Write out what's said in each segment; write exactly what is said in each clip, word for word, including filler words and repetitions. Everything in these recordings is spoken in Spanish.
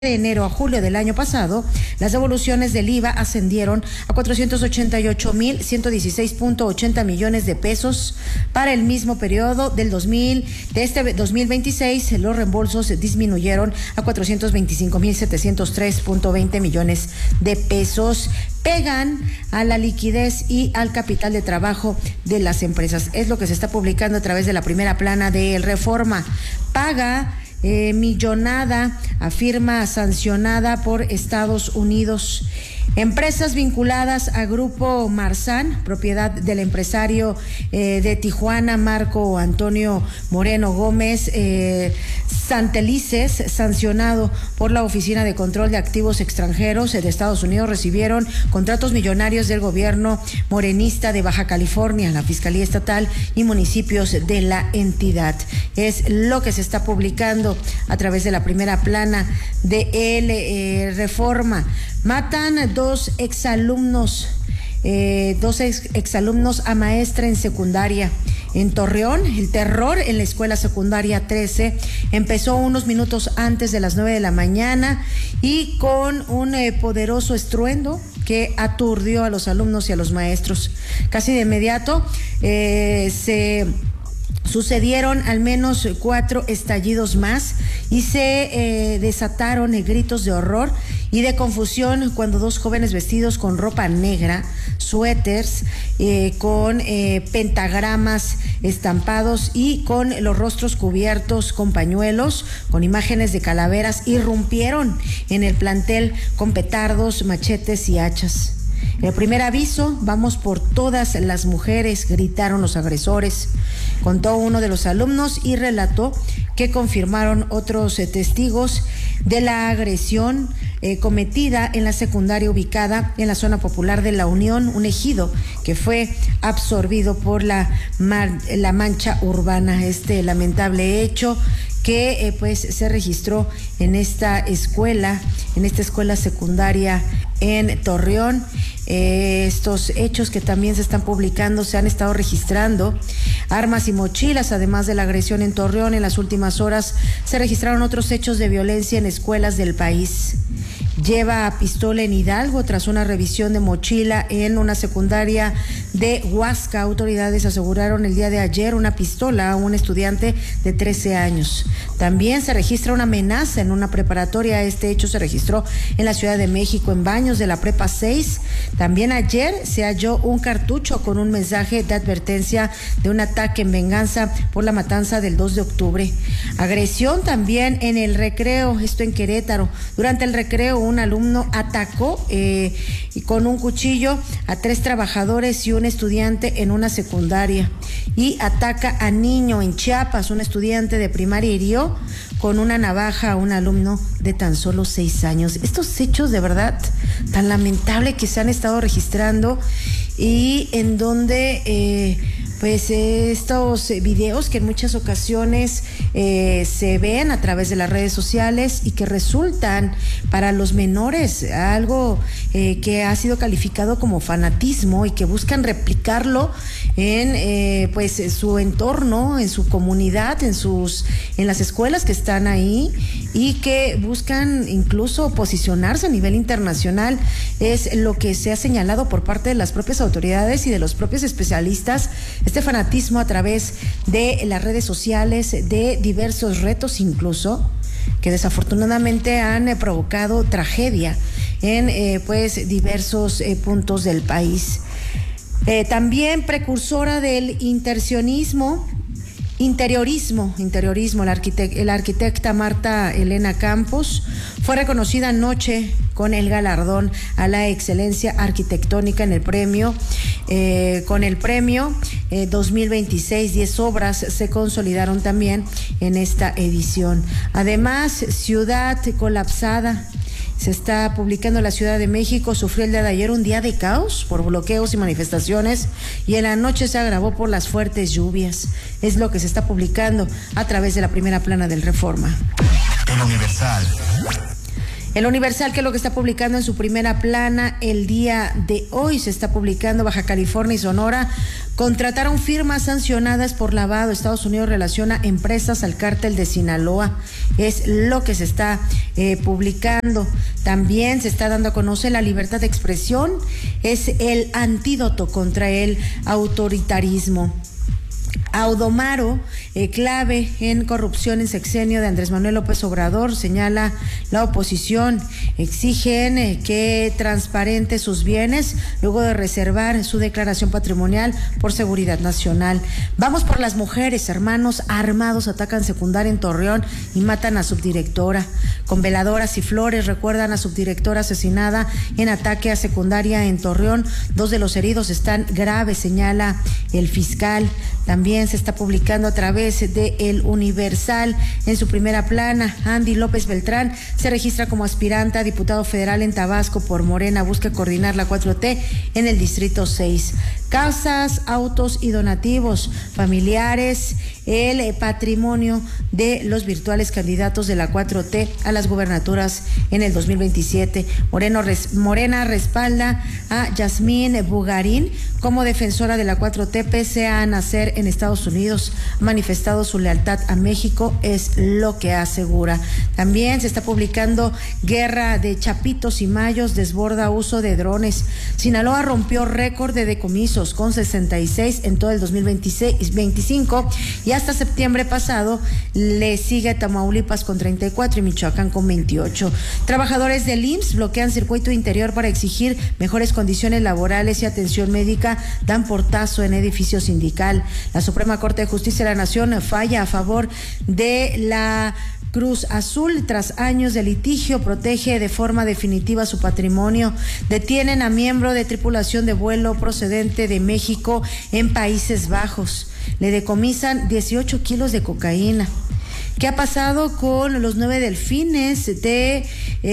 De enero a julio del año pasado, las devoluciones del I V A ascendieron a cuatrocientos ochenta y ocho mil ciento dieciséis punto ochenta millones de pesos. Para el mismo periodo del dos mil, de este dos mil veintiséis, los reembolsos disminuyeron a cuatrocientos veinticinco mil setecientos tres punto veinte millones de pesos. Pegan a la liquidez y al capital de trabajo de las empresas. Es lo que se está publicando a través de la primera plana de El Reforma. Paga Eh, millonada, afirma sancionada por Estados Unidos. Empresas vinculadas a Grupo Marzán, propiedad del empresario eh, de Tijuana, Marco Antonio Moreno Gómez eh, Santelices, sancionado por la Oficina de Control de Activos Extranjeros de Estados Unidos, recibieron contratos millonarios del gobierno morenista de Baja California, la Fiscalía Estatal y municipios de la entidad. Es lo que se está publicando a través de la primera plana de El eh, Reforma. Matan dos exalumnos, eh, dos ex, exalumnos a maestra en secundaria. En Torreón, el terror en la escuela secundaria trece empezó unos minutos antes de las nueve de la mañana y con un eh, poderoso estruendo que aturdió a los alumnos y a los maestros. Casi de inmediato eh, se sucedieron al menos cuatro estallidos más y se eh, desataron eh, gritos de horror y de confusión cuando dos jóvenes vestidos con ropa negra, suéteres, eh, con eh, pentagramas estampados y con los rostros cubiertos con pañuelos, con imágenes de calaveras, irrumpieron en el plantel con petardos, machetes y hachas. El primer aviso, vamos por todas las mujeres, gritaron los agresores, contó uno de los alumnos y relató que confirmaron otros eh, testigos de la agresión eh, cometida en la secundaria ubicada en la zona popular de La Unión, un ejido que fue absorbido por la, mar, la mancha urbana. Este lamentable hecho que eh, pues se registró en esta escuela, en esta escuela secundaria en Torreón. Eh, estos hechos que también se están publicando, se han estado registrando armas y mochilas, además de la agresión en Torreón. En las últimas horas se registraron otros hechos de violencia en escuelas del país. Lleva a pistola en Hidalgo tras una revisión de mochila en una secundaria de Huasca. Autoridades aseguraron el día de ayer una pistola a un estudiante de trece años. También se registra una amenaza en una preparatoria. Este hecho se registró en la Ciudad de México, en baños de la Prepa seis. También ayer se halló un cartucho con un mensaje de advertencia de un ataque en venganza por la matanza del dos de octubre. Agresión también en el recreo, esto en Querétaro. Durante el recreo, un alumno atacó eh, con un cuchillo a tres trabajadores y un estudiante en una secundaria. Y ataca a niño en Chiapas, un estudiante de primaria hirió con una navaja a un alumno de tan solo seis años. Estos hechos de verdad tan lamentable que se han estado registrando y en donde eh, pues eh, estos videos que en muchas ocasiones eh, se ven a través de las redes sociales y que resultan para los menores algo eh, que ha sido calificado como fanatismo y que buscan replicarlo en eh, pues su entorno, en su comunidad, en sus en las escuelas que están ahí y que buscan incluso posicionarse a nivel internacional. Es lo que se ha señalado por parte de las propias autoridades y de los propios especialistas, este fanatismo a través de las redes sociales, de diversos retos incluso, que desafortunadamente han eh, provocado tragedia en eh, pues diversos eh, puntos del país. Eh, también precursora del interiorismo, interiorismo, interiorismo, la, arquitect, la arquitecta Marta Elena Campos fue reconocida anoche con el galardón a la excelencia arquitectónica en el premio, eh, con el premio eh, dos mil veintiséis, diez obras se consolidaron también en esta edición. Además, Ciudad colapsada. Se está publicando en la Ciudad de México, sufrió el día de ayer un día de caos por bloqueos y manifestaciones y en la noche se agravó por las fuertes lluvias. Es lo que se está publicando a través de la primera plana del Reforma. El Universal. El Universal, que es lo que está publicando en su primera plana el día de hoy, se está publicando: Baja California y Sonora contrataron firmas sancionadas por lavado. Estados Unidos relaciona empresas al cártel de Sinaloa. Es lo que se está eh, publicando. También se está dando a conocer la libertad de expresión es el antídoto contra el autoritarismo. Audomaro, eh, clave en corrupción en sexenio de Andrés Manuel López Obrador, señala la oposición. Exigen eh, que transparente sus bienes luego de reservar su declaración patrimonial por seguridad nacional. Vamos por las mujeres. Hermanos armados atacan secundaria en Torreón y matan a subdirectora. Con veladoras y flores recuerdan a subdirectora asesinada en ataque a secundaria en Torreón. Dos de los heridos están graves, señala el fiscal. También se está publicando a través de El Universal en su primera plana: Andy López Beltrán se registra como aspirante a diputado federal en Tabasco por Morena, busca coordinar la cuatro T en el distrito seis. Casas, autos y donativos familiares, el patrimonio de los virtuales candidatos de la cuatro T a las gubernaturas en el dos mil veintisiete. Moreno, res, Morena respalda a Yasmín Bugarín como defensora de la cuatro T pese a nacer en Estados Unidos. Ha manifestado su lealtad a México, es lo que asegura. También se está publicando: Guerra de Chapitos y Mayos desborda uso de drones. Sinaloa rompió récord de decomisos con sesenta y seis en todo el dos mil veinticinco y hasta septiembre pasado le sigue Tamaulipas con treinta y cuatro y Michoacán con veintiocho. Trabajadores del I M S S bloquean circuito interior para exigir mejores condiciones laborales y atención médica, dan portazo en edificio sindical. La Suprema Corte de Justicia de la Nación falla a favor de la Cruz Azul tras años de litigio, protege de forma definitiva su patrimonio. Detienen a miembro de tripulación de vuelo procedente de México en Países Bajos. Le decomisan dieciocho kilos de cocaína. ¿Qué ha pasado con los nueve delfines de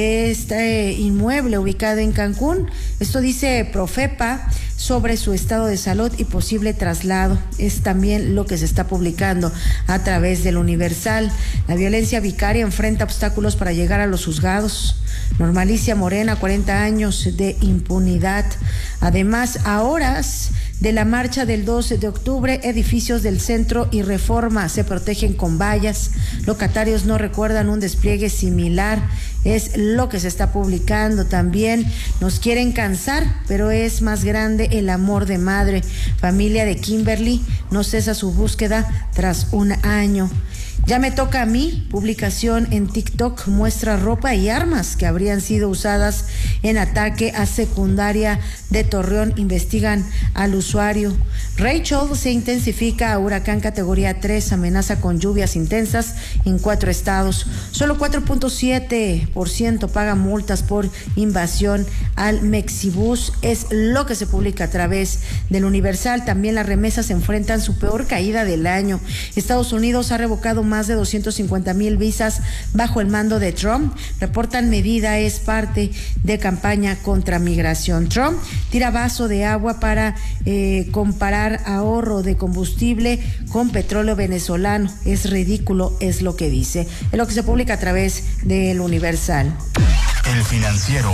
este inmueble ubicado en Cancún? Esto dice Profepa sobre su estado de salud y posible traslado. Es también lo que se está publicando a través del Universal. La violencia vicaria enfrenta obstáculos para llegar a los juzgados. Normalicia Morena cuarenta años de impunidad. Además, a horas de la marcha del doce de octubre, edificios del Centro y Reforma se protegen con vallas. Locatarios no recuerdan un despliegue similar. Es lo que se está publicando. También nos quieren cansar, pero es más grande el amor de madre. Familia de Kimberly no cesa su búsqueda tras un año. Ya me toca a mí, publicación en TikTok muestra ropa y armas que habrían sido usadas en ataque a secundaria de Torreón, investigan al usuario. Rachel se intensifica a huracán categoría tres, amenaza con lluvias intensas en cuatro estados. Solo cuatro punto siete por ciento paga multas por invasión al Mexibus, es lo que se publica a través del Universal. También las remesas enfrentan su peor caída del año. Estados Unidos ha revocado más de doscientos cincuenta mil visas bajo el mando de Trump. Reportan medida es parte de campaña contra migración. Trump tira vaso de agua para eh, comparar ahorro de combustible con petróleo venezolano. Es ridículo, es lo que dice. Es lo que se publica a través del Universal. El Financiero.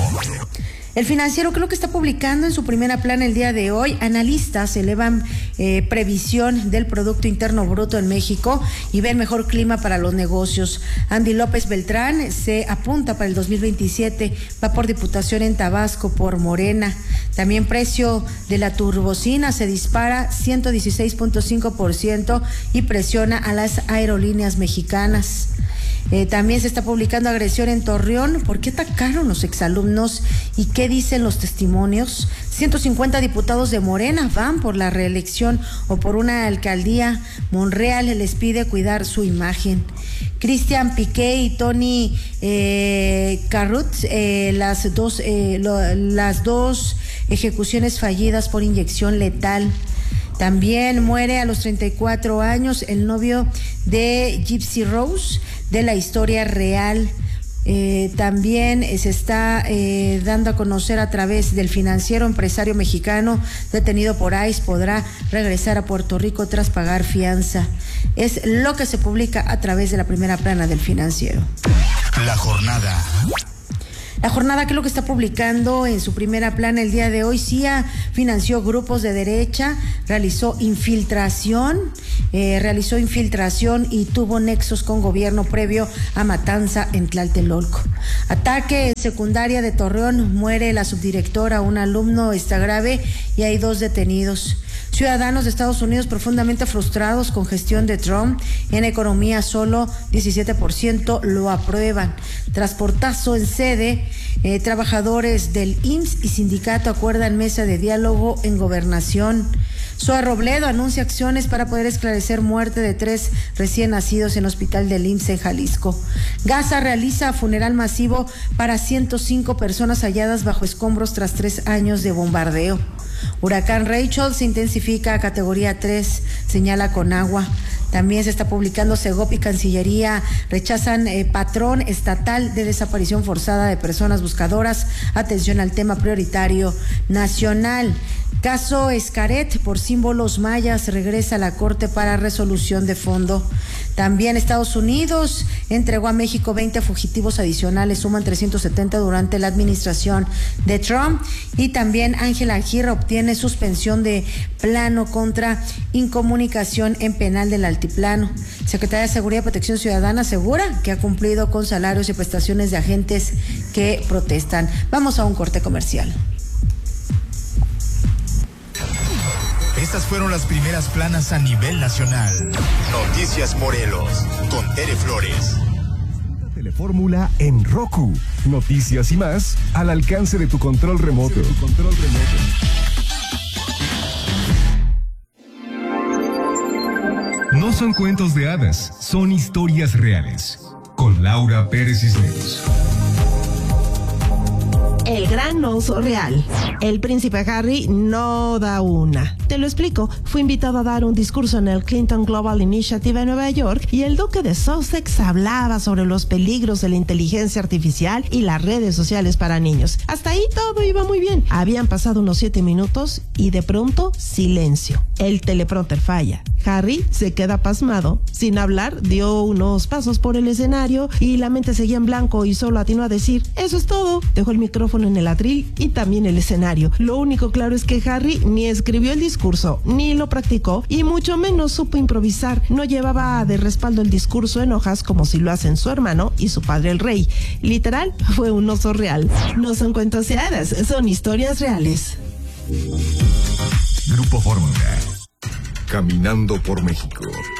El Financiero creo que está publicando en su primera plana el día de hoy: analistas elevan eh, previsión del Producto Interno Bruto en México y ven mejor clima para los negocios. Andy López Beltrán se apunta para el dos mil veintisiete, va por diputación en Tabasco por Morena. También precio de la turbocina se dispara ciento dieciséis punto cinco por ciento y presiona a las aerolíneas mexicanas. Eh, también se está publicando agresión en Torreón. ¿Por qué atacaron los exalumnos y qué dicen los testimonios? ciento cincuenta diputados de Morena van por la reelección o por una alcaldía. Monreal les pide cuidar su imagen. Cristian Piqué y Tony eh, Carrut, eh, las dos, eh, lo, las dos ejecuciones fallidas por inyección letal. También muere a los treinta y cuatro años el novio de Gypsy Rose de la historia real. Eh, también se está eh, dando a conocer a través del Financiero: empresario mexicano detenido por I C E podrá regresar a Puerto Rico tras pagar fianza. Es lo que se publica a través de la primera plana del Financiero. La jornada. La jornada, que es lo que está publicando en su primera plana el día de hoy, C I A financió grupos de derecha, realizó infiltración, eh, realizó infiltración y tuvo nexos con gobierno previo a matanza en Tlatelolco. Ataque en secundaria de Torreón, muere la subdirectora, un alumno está grave y hay dos detenidos. Ciudadanos de Estados Unidos profundamente frustrados con gestión de Trump. En economía solo diecisiete por ciento lo aprueban. Transportazo en sede, eh, trabajadores del I M S S y sindicato acuerdan mesa de diálogo en gobernación. Zoe Robledo anuncia acciones para poder esclarecer muerte de tres recién nacidos en hospital del I M S S en Jalisco. Gaza realiza funeral masivo para ciento cinco personas halladas bajo escombros tras tres años de bombardeo. Huracán Rachel se intensifica a categoría tres, señala Conagua. También se está publicando Segop y Cancillería rechazan eh, patrón estatal de desaparición forzada de personas buscadoras. Atención al tema prioritario nacional. Caso Xcaret por símbolos mayas regresa a la Corte para resolución de fondo. También Estados Unidos entregó a México veinte fugitivos adicionales, suman trescientos setenta durante la administración de Trump. Y también Ángela Aguirre obtiene suspensión de plano contra incomunicación en penal del Altiplano. Secretaría de Seguridad y Protección Ciudadana asegura que ha cumplido con salarios y prestaciones de agentes que protestan. Vamos a un corte comercial. Estas fueron las primeras planas a nivel nacional. Noticias Morelos, con Tere Flores. Telefórmula en Roku. Noticias y más al alcance de tu control remoto. Tu control remoto. No son cuentos de hadas, son historias reales. Con Laura Pérez Cisneros. El gran oso real. El príncipe Harry no da una. Te lo explico. Fue invitado a dar un discurso en el Clinton Global Initiative en Nueva York y el duque de Sussex hablaba sobre los peligros de la inteligencia artificial y las redes sociales para niños. Hasta ahí todo iba muy bien. Habían pasado unos siete minutos y de pronto silencio. El teleprompter falla. Harry se queda pasmado. Sin hablar, dio unos pasos por el escenario y la mente seguía en blanco y solo atinó a decir, eso es todo. Dejó el micrófono en el atril y también el escenario. Lo único claro es que Harry ni escribió el discurso, ni lo practicó y mucho menos supo improvisar. No llevaba de respaldo el discurso en hojas como si lo hacen su hermano y su padre el rey. Literal, fue un oso real. No son cuentos de hadas, son historias reales. Grupo Fórmula. Caminando por México.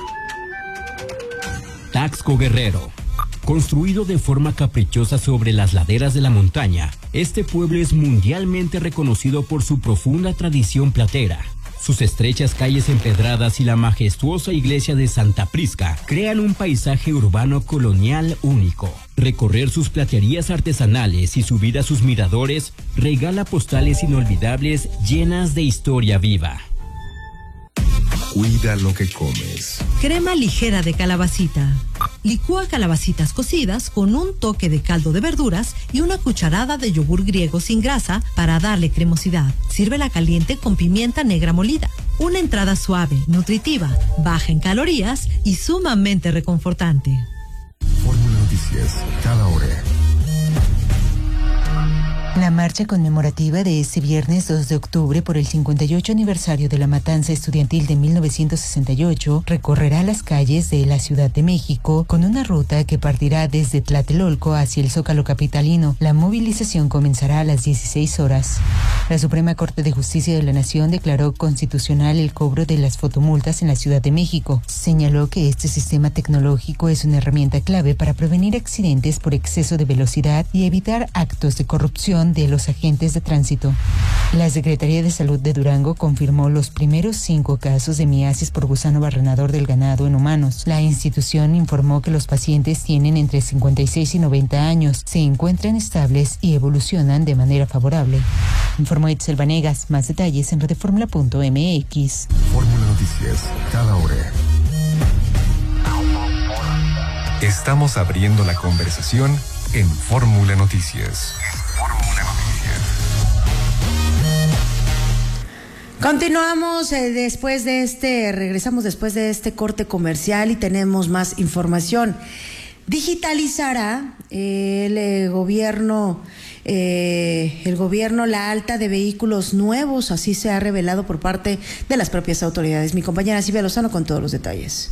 Taxco Guerrero. Construido de forma caprichosa sobre las laderas de la montaña, este pueblo es mundialmente reconocido por su profunda tradición platera. Sus estrechas calles empedradas y la majestuosa iglesia de Santa Prisca crean un paisaje urbano colonial único. Recorrer sus platerías artesanales y subir a sus miradores regala postales inolvidables llenas de historia viva. Cuida lo que comes. Crema ligera de calabacita. Licúa calabacitas cocidas con un toque de caldo de verduras y una cucharada de yogur griego sin grasa para darle cremosidad. Sírvela caliente con pimienta negra molida. Una entrada suave, nutritiva, baja en calorías y sumamente reconfortante. Fórmula Noticias, cada hora. La marcha conmemorativa de este viernes dos de octubre por el cincuenta y ocho aniversario de la matanza estudiantil de mil novecientos sesenta y ocho recorrerá las calles de la Ciudad de México con una ruta que partirá desde Tlatelolco hacia el Zócalo capitalino. La movilización comenzará a las dieciséis horas. La Suprema Corte de Justicia de la Nación declaró constitucional el cobro de las fotomultas en la Ciudad de México. Señaló que este sistema tecnológico es una herramienta clave para prevenir accidentes por exceso de velocidad y evitar actos de corrupción de los agentes de tránsito. La Secretaría de Salud de Durango confirmó los primeros cinco casos de miasis por gusano barrenador del ganado en humanos. La institución informó que los pacientes tienen entre cincuenta y seis y noventa años, se encuentran estables y evolucionan de manera favorable. Informó Itzel Vanegas. Más detalles en redefórmula punto m x. Fórmula Noticias, cada hora. Estamos abriendo la conversación en Fórmula Noticias. Fórmula Noticias. Continuamos eh, después de este, regresamos después de este corte comercial y tenemos más información. digitalizará el eh, gobierno eh, el gobierno la alta de vehículos nuevos, así se ha revelado por parte de las propias autoridades. Mi compañera Silvia Lozano con todos los detalles.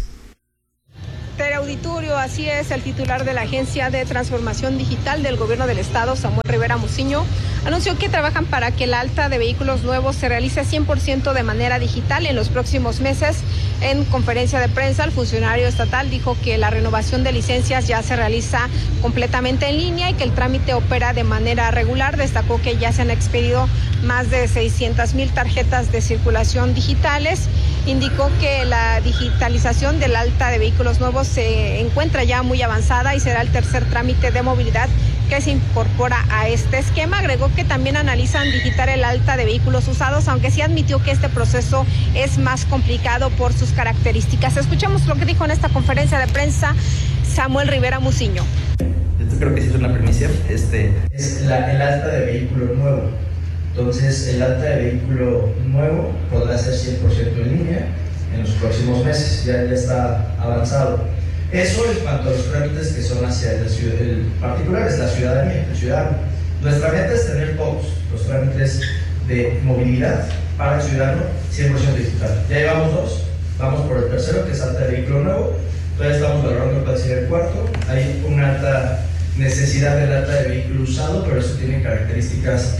Auditorio, así es, el titular de la Agencia de Transformación Digital del Gobierno del Estado, Samuel Rivera Muciño, anunció que trabajan para que la alta de vehículos nuevos se realice cien por ciento de manera digital en los próximos meses. En conferencia de prensa, el funcionario estatal dijo que la renovación de licencias ya se realiza completamente en línea y que el trámite opera de manera regular. Destacó que ya se han expedido más de seiscientas mil tarjetas de circulación digitales. Indicó que la digitalización del alta de vehículos nuevos se encuentra ya muy avanzada y será el tercer trámite de movilidad que se incorpora a este esquema. Agregó que también analizan digitar el alta de vehículos usados, aunque sí admitió que este proceso es más complicado por sus características. Escuchemos lo que dijo en esta conferencia de prensa Samuel Rivera Muciño. Yo creo que sí es una primicia. Este es la, el alta de vehículo nuevo. Entonces, el alta de vehículo nuevo podrá ser cien por ciento en línea en los próximos meses, ya, ya está avanzado. Eso en cuanto a los trámites que son hacia el, el particular, es la ciudadanía, el ciudadano. Nuestra meta es tener todos los trámites de movilidad para el ciudadano cien por ciento digital. Ya llevamos dos, vamos por el tercero, que es alta de vehículo nuevo, todavía estamos valorando cuál sería el cuarto. Hay una alta necesidad del alta de vehículo usado, pero eso tiene características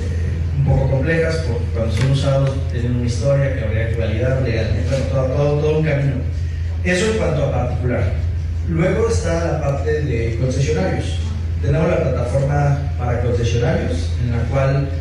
un poco complejas, porque cuando son usados tienen una historia que habría que validar legalmente, todo, todo, todo un camino. Eso en cuanto a particular. Luego está la parte de concesionarios. Tenemos la plataforma para concesionarios, en la cual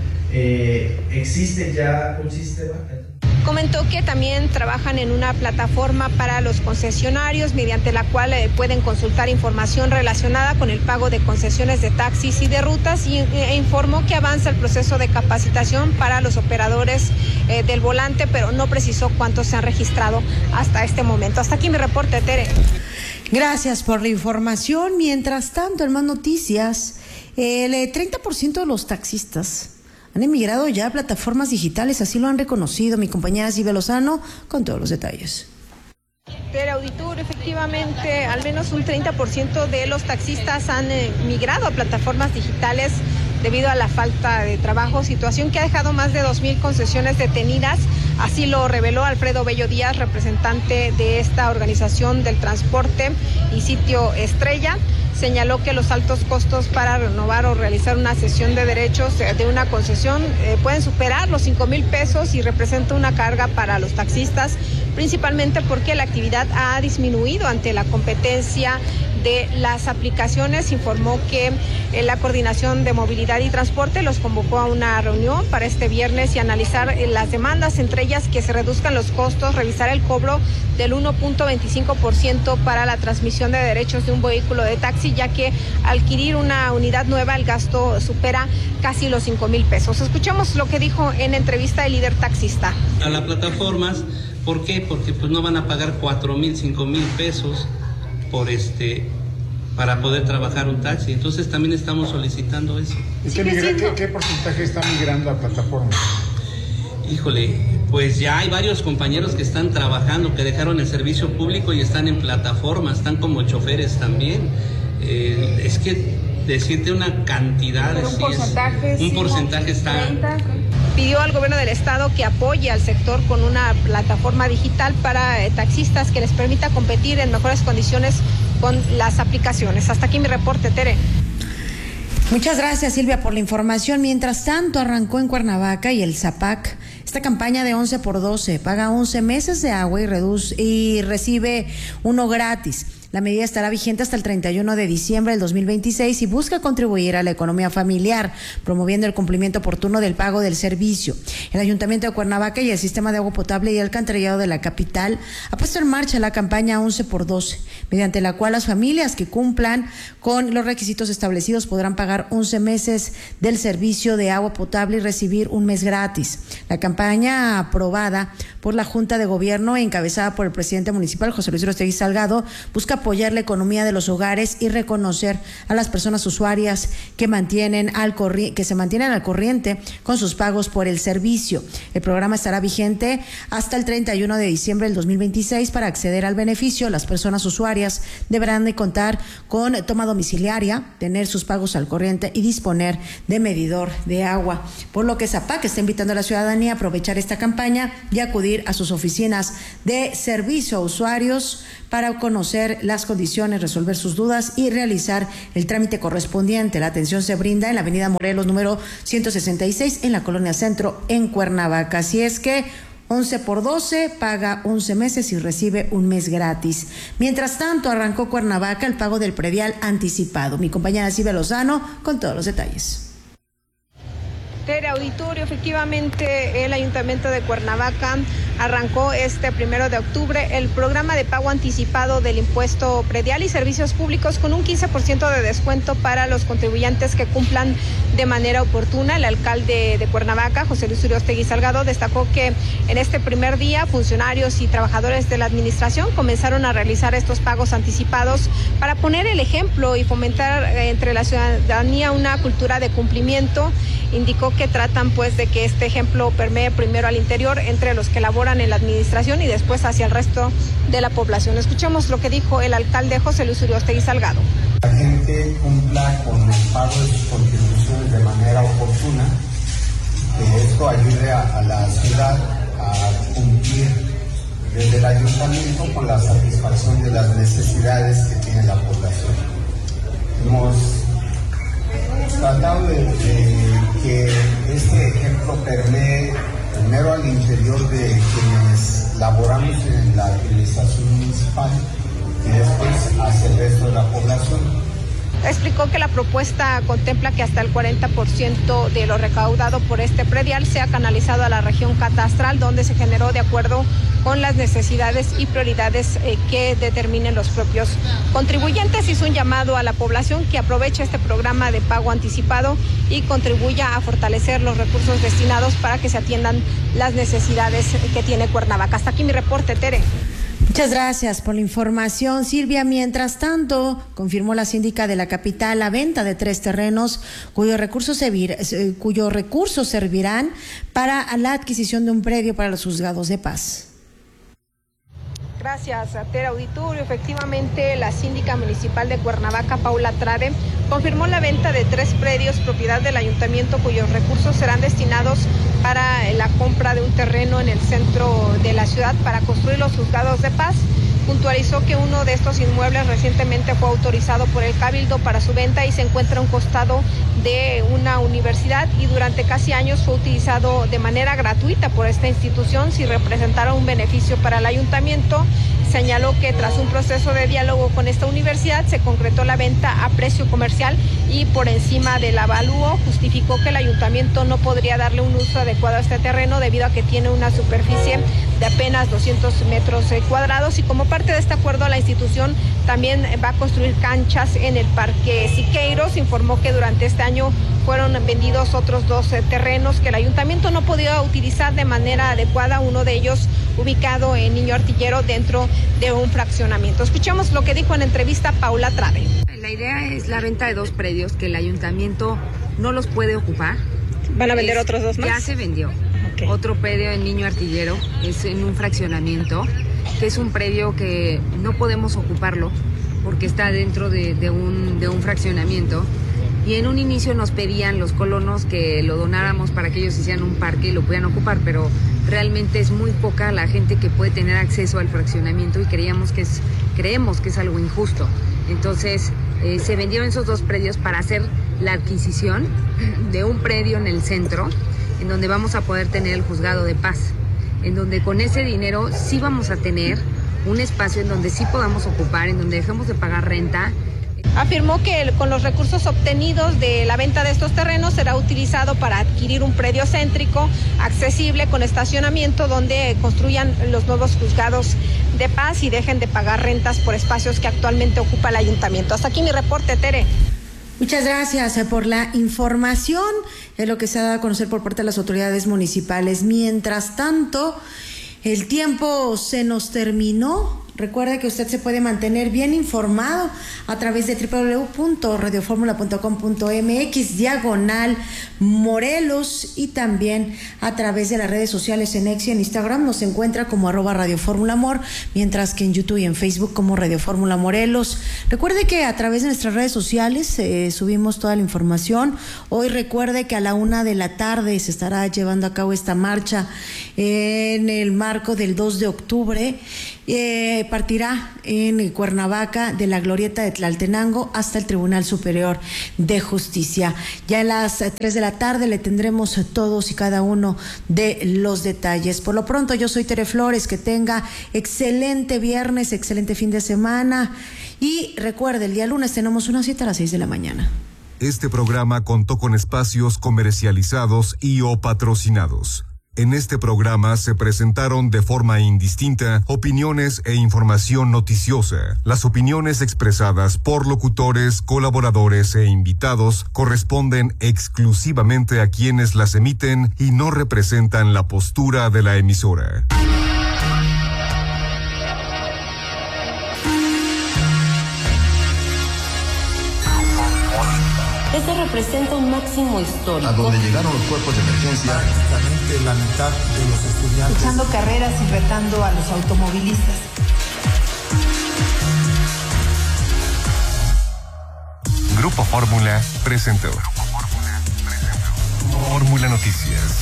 eh, existe ya un sistema. Comentó que también trabajan en una plataforma para los concesionarios mediante la cual eh, pueden consultar información relacionada con el pago de concesiones de taxis y de rutas y e informó que avanza el proceso de capacitación para los operadores eh, del volante, pero no precisó cuántos se han registrado hasta este momento. Hasta aquí mi reporte, Tere. Gracias por la información. Mientras tanto, en más noticias, el treinta por ciento de los taxistas han emigrado ya a plataformas digitales, así lo han reconocido mi compañera Silvia Lozano con todos los detalles. Del auditorio, efectivamente, al menos un treinta por ciento de los taxistas han eh, migrado a plataformas digitales debido a la falta de trabajo, situación que ha dejado más de dos mil concesiones detenidas. Así lo reveló Alfredo Bello Díaz, representante de esta organización del transporte y sitio Estrella. Señaló que los altos costos para renovar o realizar una cesión de derechos de una concesión eh, pueden superar los cinco mil pesos y representa una carga para los taxistas, principalmente porque la actividad ha disminuido ante la competencia de las aplicaciones. Informó que eh, la Coordinación de Movilidad y Transporte los convocó a una reunión para este viernes y analizar eh, las demandas, entre ellas que se reduzcan los costos, revisar el cobro del uno punto veinticinco por ciento para la transmisión de derechos de un vehículo de taxi, ya que adquirir una unidad nueva el gasto supera casi los cinco mil pesos. Escuchemos lo que dijo en entrevista el líder taxista. A las plataformas, ¿por qué? Porque pues no van a pagar cuatro mil, cinco mil pesos por este para poder trabajar un taxi. Entonces también estamos solicitando eso. ¿Qué, migra, ¿qué, ¿Qué porcentaje está migrando a plataformas? Híjole, pues ya hay varios compañeros que están trabajando, que dejaron el servicio público y están en plataformas, están como choferes también. Eh, es que decirte una cantidad, un sí porcentaje, es, un sí, porcentaje está... treinta. Pidió al gobierno del estado que apoye al sector con una plataforma digital para eh, taxistas que les permita competir en mejores condiciones con las aplicaciones. Hasta aquí mi reporte, Tere. Muchas gracias, Silvia, por la información. Mientras tanto, arrancó en Cuernavaca y el Zapac esta campaña de once por doce. Paga once meses de agua y, reduce, y recibe uno gratis. La medida estará vigente hasta el treinta y uno de diciembre del dos mil veintiséis y busca contribuir a la economía familiar, promoviendo el cumplimiento oportuno del pago del servicio. El Ayuntamiento de Cuernavaca y el Sistema de Agua Potable y Alcantarillado de la capital ha puesto en marcha la campaña once por doce, mediante la cual las familias que cumplan con los requisitos establecidos podrán pagar once meses del servicio de agua potable y recibir un mes gratis. La campaña aprobada por la Junta de Gobierno, encabezada por el presidente municipal, José Luis Orostegui Salgado, busca apoyar la economía de los hogares y reconocer a las personas usuarias que mantienen al corri- que se mantienen al corriente con sus pagos por el servicio. El programa estará vigente hasta el treinta y uno de diciembre del dos mil veintiséis. Para acceder al beneficio, las personas usuarias deberán de contar con toma domiciliaria, tener sus pagos al corriente y disponer de medidor de agua. Por lo que Zapac está invitando a la ciudadanía a aprovechar esta campaña y acudir a sus oficinas de servicio a usuarios para conocer las condiciones, resolver sus dudas y realizar el trámite correspondiente. La atención se brinda en la avenida Morelos número ciento sesenta y seis en la Colonia Centro en Cuernavaca. Así es que once por doce, paga once meses y recibe un mes gratis. Mientras tanto, arrancó Cuernavaca el pago del predial anticipado. Mi compañera Silvia Lozano con todos los detalles. Auditorio, efectivamente el Ayuntamiento de Cuernavaca arrancó este primero de octubre el programa de pago anticipado del impuesto predial y servicios públicos con un quince por ciento de descuento para los contribuyentes que cumplan de manera oportuna. El alcalde de Cuernavaca, José Luis Uriostegui Salgado, destacó que en este primer día funcionarios y trabajadores de la administración comenzaron a realizar estos pagos anticipados para poner el ejemplo y fomentar entre la ciudadanía una cultura de cumplimiento. Indicó que tratan pues de que este ejemplo permee primero al interior entre los que laboran en la administración y después hacia el resto de la población. Escuchemos lo que dijo el alcalde José Luis Uriostegui Salgado. La gente cumpla con el pago de sus contribuciones de manera oportuna, que esto ayude a, a la ciudad a cumplir desde el ayuntamiento con la satisfacción de las necesidades que tiene la población. Hemos tratado de, de que este ejemplo permee primero al interior de quienes laboramos en la administración municipal y después hacia el resto de la población. Explicó que la propuesta contempla que hasta el cuarenta por ciento de lo recaudado por este predial sea canalizado a la región catastral, donde se generó de acuerdo con las necesidades y prioridades eh, que determinen los propios contribuyentes. Hizo un llamado a la población que aproveche este programa de pago anticipado y contribuya a fortalecer los recursos destinados para que se atiendan las necesidades que tiene Cuernavaca. Hasta aquí mi reporte, Tere. Muchas gracias por la información, Silvia. Mientras tanto, confirmó la síndica de la capital la venta de tres terrenos cuyos recursos, servir, cuyos recursos servirán para la adquisición de un predio para los juzgados de paz. Gracias, Tere Auditorio. Efectivamente, la síndica municipal de Cuernavaca, Paula Trade, confirmó la venta de tres predios propiedad del ayuntamiento cuyos recursos serán destinados para la compra de un terreno en el centro de la ciudad para construir los juzgados de paz. Puntualizó que uno de estos inmuebles recientemente fue autorizado por el Cabildo para su venta y se encuentra a un costado de una universidad y durante casi años fue utilizado de manera gratuita por esta institución sin representar un beneficio para el ayuntamiento. Señaló que tras un proceso de diálogo con esta universidad se concretó la venta a precio comercial y por encima del avalúo. Justificó que el ayuntamiento no podría darle un uso adecuado a este terreno debido a que tiene una superficie de apenas doscientos metros cuadrados y como parte de este acuerdo la institución también va a construir canchas en el Parque Siqueiros. Informó que durante este año fueron vendidos otros dos terrenos que el ayuntamiento no podía utilizar de manera adecuada, uno de ellos ubicado en Niño Artillero dentro de un fraccionamiento. Escuchamos lo que dijo en entrevista Paula Trade. La idea es la venta de dos predios que el ayuntamiento no los puede ocupar. ¿Van a vender es, otros dos más? Ya se vendió. Okay. Otro predio en Niño Artillero es en un fraccionamiento, que es un predio que no podemos ocuparlo porque está dentro de, de, un, de un fraccionamiento. Y en un inicio nos pedían los colonos que lo donáramos para que ellos hicieran un parque y lo pudieran ocupar, pero realmente es muy poca la gente que puede tener acceso al fraccionamiento y creíamos que es, creemos que es algo injusto. Entonces eh, se vendieron esos dos predios para hacer la adquisición de un predio en el centro, en donde vamos a poder tener el juzgado de paz, en donde con ese dinero sí vamos a tener un espacio en donde sí podamos ocupar, en donde dejemos de pagar renta. Afirmó que con los recursos obtenidos de la venta de estos terrenos será utilizado para adquirir un predio céntrico, accesible, con estacionamiento, donde construyan los nuevos juzgados de paz y dejen de pagar rentas por espacios que actualmente ocupa el ayuntamiento. Hasta aquí mi reporte, Tere. Muchas gracias por la información. Es lo que se ha dado a conocer por parte de las autoridades municipales. Mientras tanto, el tiempo se nos terminó. recuerde que usted se puede mantener bien informado a través de doble u doble u doble u punto radio fórmula punto com punto m x diagonal Morelos, y también a través de las redes sociales en X y en Instagram nos encuentra como arroba Radio Fórmula Amor, mientras que en YouTube y en Facebook como Radio Fórmula Morelos. Recuerde que a través de nuestras redes sociales eh, subimos toda la información. Hoy recuerde que a la una de la tarde se estará llevando a cabo esta marcha en el marco del dos de octubre. Eh, partirá en Cuernavaca de la glorieta de Tlaltenango hasta el Tribunal Superior de Justicia. Ya a las tres de la tarde le tendremos todos y cada uno de los detalles. Por lo pronto, yo soy Tere Flores, que tenga excelente viernes, excelente fin de semana, y recuerde, el día lunes tenemos una cita a las seis de la mañana. Este programa contó con espacios comercializados y o patrocinados. En este programa se presentaron de forma indistinta opiniones e información noticiosa. Las opiniones expresadas por locutores, colaboradores e invitados corresponden exclusivamente a quienes las emiten y no representan la postura de la emisora. Este representa un máximo histórico. A donde llegaron los cuerpos de emergencia. Prácticamente la mitad de los estudiantes. Echando carreras y retando a los automovilistas. Grupo Fórmula presentó. Fórmula Noticias.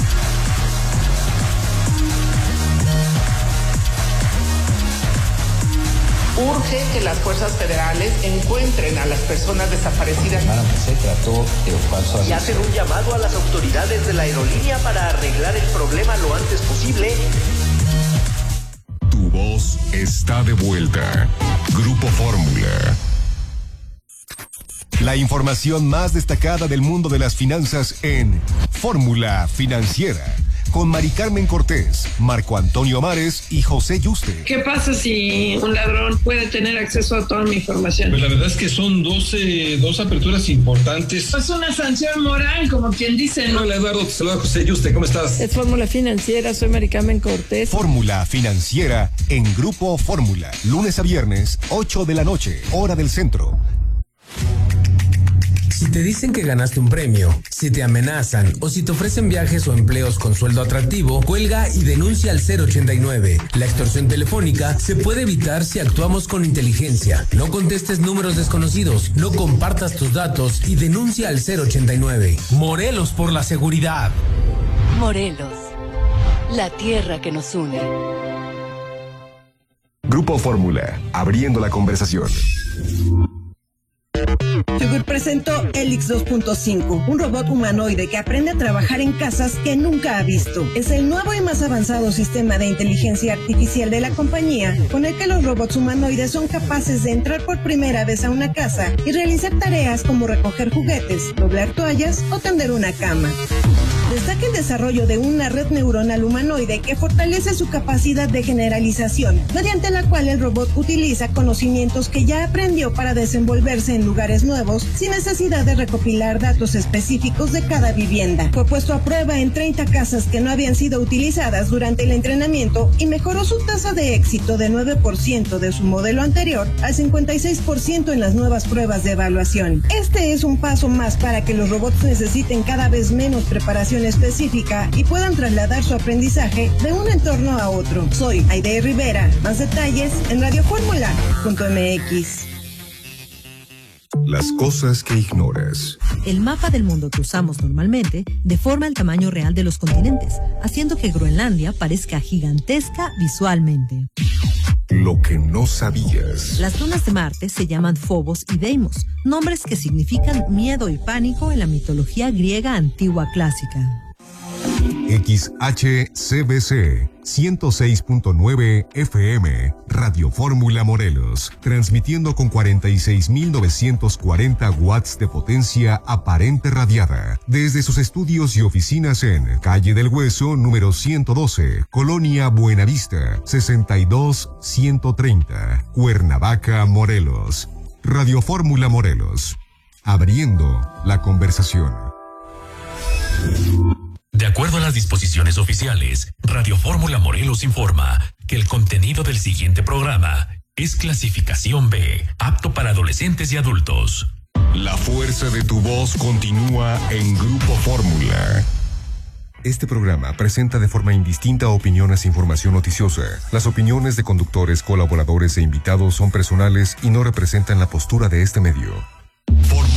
Urge que las fuerzas federales encuentren a las personas desaparecidas. Se trató de falso. Y hacen un llamado a las autoridades de la aerolínea para arreglar el problema lo antes posible. Tu voz está de vuelta. Grupo Fórmula. La información más destacada del mundo de las finanzas en Fórmula Financiera, con Mari Carmen Cortés, Marco Antonio Mares y José Yuste. ¿Qué pasa si un ladrón puede tener acceso a toda mi información? Pues la verdad es que son doce, dos aperturas importantes. Es una sanción moral, como quien dice. Hola Eduardo, te saluda José Yuste, ¿cómo estás? Es Fórmula Financiera, soy Mari Carmen Cortés. Fórmula Financiera en Grupo Fórmula, lunes a viernes, ocho de la noche, hora del centro. Si te dicen que ganaste un premio, si te amenazan o si te ofrecen viajes o empleos con sueldo atractivo, cuelga y denuncia al cero ochenta y nueve. La extorsión telefónica se puede evitar si actuamos con inteligencia. No contestes números desconocidos, no compartas tus datos y denuncia al cero ochenta y nueve. Morelos por la seguridad. Morelos, la tierra que nos une. Grupo Fórmula, abriendo la conversación. Yogur presentó Helix dos punto cinco, un robot humanoide que aprende a trabajar en casas que nunca ha visto. Es el nuevo y más avanzado sistema de inteligencia artificial de la compañía, con el que los robots humanoides son capaces de entrar por primera vez a una casa y realizar tareas como recoger juguetes, doblar toallas o tender una cama. Destaca el desarrollo de una red neuronal humanoide que fortalece su capacidad de generalización, mediante la cual el robot utiliza conocimientos que ya aprendió para desenvolverse en lugares nuevos, sin necesidad de recopilar datos específicos de cada vivienda. Fue puesto a prueba en treinta casas que no habían sido utilizadas durante el entrenamiento y mejoró su tasa de éxito de nueve por ciento de su modelo anterior al cincuenta y seis por ciento en las nuevas pruebas de evaluación. Este es un paso más para que los robots necesiten cada vez menos preparación específica y puedan trasladar su aprendizaje de un entorno a otro. Soy Aide Rivera. Más detalles en radio fórmula punto m x. Las cosas que ignoras. El mapa del mundo que usamos normalmente deforma el tamaño real de los continentes, haciendo que Groenlandia parezca gigantesca visualmente. Lo que no sabías. Las lunas de Marte se llaman Phobos y Deimos, nombres que significan miedo y pánico en la mitología griega antigua clásica. X H C B C ciento seis punto nueve F M, Radio Fórmula Morelos, transmitiendo con cuarenta y seis mil novecientos cuarenta watts de potencia aparente radiada, desde sus estudios y oficinas en Calle del Hueso, número ciento doce, Colonia Buenavista, sesenta y dos ciento treinta, Cuernavaca, Morelos. Radio Fórmula Morelos, abriendo la conversación. De acuerdo a las disposiciones oficiales, Radio Fórmula Morelos informa. que el contenido del siguiente programa es clasificación B, apto para adolescentes y adultos. La fuerza de tu voz continúa en Grupo Fórmula. Este programa presenta de forma indistinta opiniones e información noticiosa. Las opiniones de conductores, colaboradores e invitados son personales y no representan la postura de este medio.